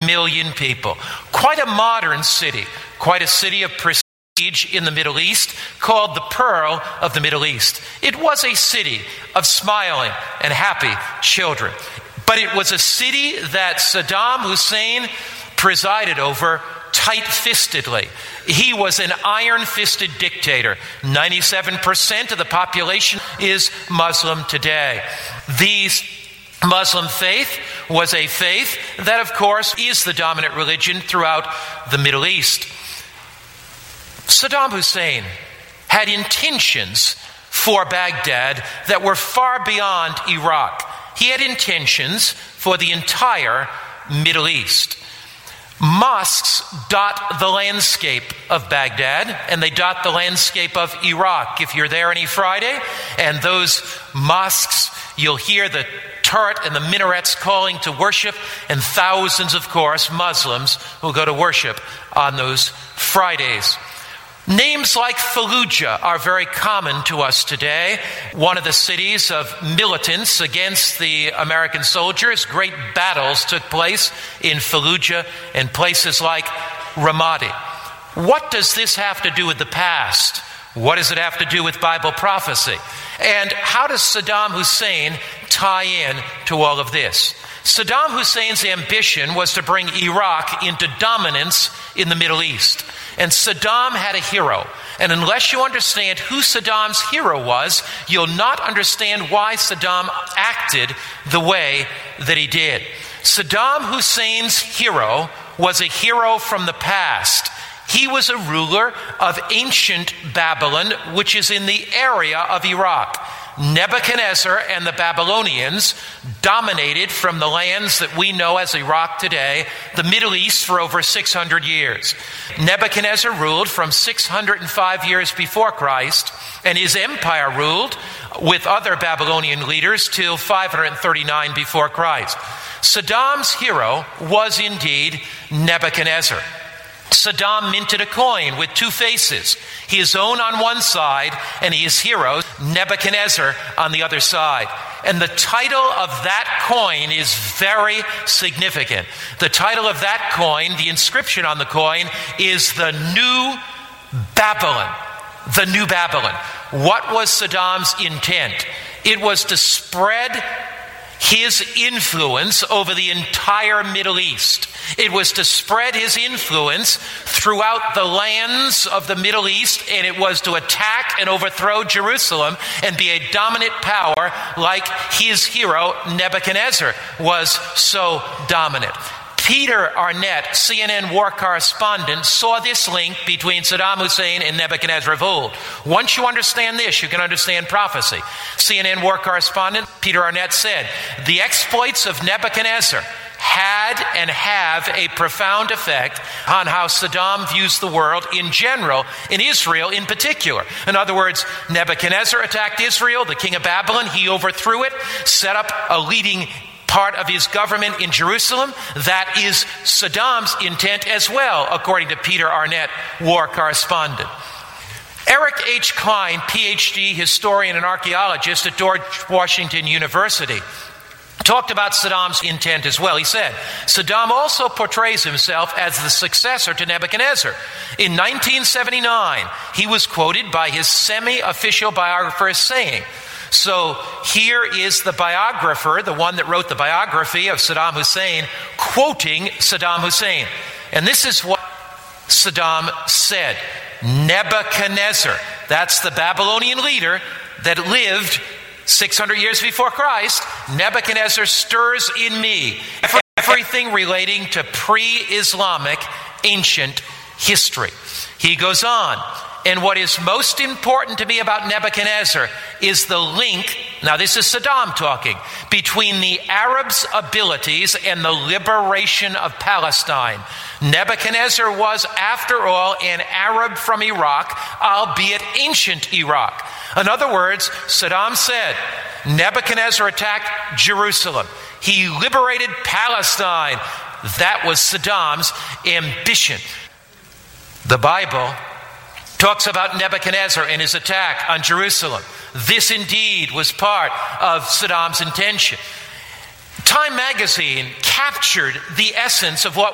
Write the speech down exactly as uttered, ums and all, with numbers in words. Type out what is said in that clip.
million people. Quite a modern city, quite a city of prestige in the Middle East, called the Pearl of the Middle East. It was a city of smiling and happy children. But it was a city that Saddam Hussein presided over tight-fistedly. He was an iron-fisted dictator. ninety-seven percent of the population is Muslim today. These Muslim faith was a faith that, of course, is the dominant religion throughout the Middle East. Saddam Hussein had intentions for Baghdad that were far beyond Iraq. He had intentions for the entire Middle East. Mosques dot the landscape of Baghdad, and they dot the landscape of Iraq. If you're there any Friday, and those mosques, you'll hear the turret and the minarets calling to worship, and thousands, of course, Muslims will go to worship on those Fridays. Names like Fallujah are very common to us today. One of the cities of militants against the American soldiers. Great battles took place in Fallujah and places like Ramadi. What does this have to do with the past? What does it have to do with Bible prophecy? And how does Saddam Hussein tie in to all of this? Saddam Hussein's ambition was to bring Iraq into dominance in the Middle East. And Saddam had a hero. And unless you understand who Saddam's hero was, you'll not understand why Saddam acted the way that he did. Saddam Hussein's hero was a hero from the past. He was a ruler of ancient Babylon, which is in the area of Iraq. Nebuchadnezzar and the Babylonians dominated from the lands that we know as Iraq today, the Middle East, for over six hundred years. Nebuchadnezzar ruled from six hundred five years before Christ, and his empire ruled with other Babylonian leaders till five hundred thirty-nine before Christ. Saddam's hero was indeed Nebuchadnezzar. Saddam minted a coin with two faces, his own on one side and his hero, Nebuchadnezzar, on the other side. And the title of that coin is very significant. The title of that coin, the inscription on the coin, is the New Babylon. The New Babylon. What was Saddam's intent? It was to spread his influence over the entire Middle East. It was to spread his influence throughout the lands of the Middle East, and it was to attack and overthrow Jerusalem and be a dominant power like his hero Nebuchadnezzar was so dominant. Peter Arnett, C N N war correspondent, saw this link between Saddam Hussein and Nebuchadnezzar of old. Once you understand this, you can understand prophecy. C N N war correspondent Peter Arnett said, the exploits of Nebuchadnezzar had and have a profound effect on how Saddam views the world in general, in Israel in particular. In other words, Nebuchadnezzar attacked Israel, the king of Babylon. He overthrew it, set up a leading part of his government in Jerusalem. That is Saddam's intent as well, according to Peter Arnett, war correspondent. Eric H. Klein, P H D historian and archaeologist at George Washington University, talked about Saddam's intent as well. He said, Saddam also portrays himself as the successor to Nebuchadnezzar. In nineteen seventy-nine, he was quoted by his semi-official biographer as saying, so here is the biographer, the one that wrote the biography of Saddam Hussein, quoting Saddam Hussein. And this is what Saddam said. Nebuchadnezzar, that's the Babylonian leader that lived six hundred years before Christ. Nebuchadnezzar stirs in me everything relating to pre-Islamic ancient history. He goes on. And what is most important to me about Nebuchadnezzar is the link, now this is Saddam talking, between the Arabs' abilities and the liberation of Palestine. Nebuchadnezzar was, after all, an Arab from Iraq, albeit ancient Iraq. In other words, Saddam said, Nebuchadnezzar attacked Jerusalem. He liberated Palestine. That was Saddam's ambition. The Bible talks about Nebuchadnezzar and his attack on Jerusalem. This indeed was part of Saddam's intention. Time magazine captured the essence of what